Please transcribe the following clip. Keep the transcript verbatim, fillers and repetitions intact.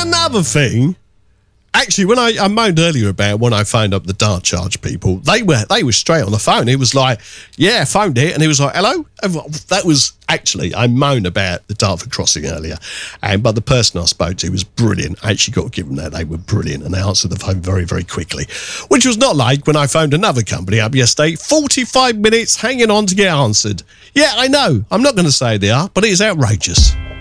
another thing. Actually, when I, I moaned earlier about when I phoned up the dart charge people, they were they were straight on the phone. It was like, yeah, I phoned it, and he was like, hello. That was actually, I moaned about the Dartford crossing earlier, and but the person I spoke to was brilliant. I actually got to give them that. They were brilliant, and they answered the phone very, very quickly, which was not like when I phoned another company up yesterday, forty-five minutes hanging on to get answered. Yeah, I know. I'm not going to say they are, but it is outrageous.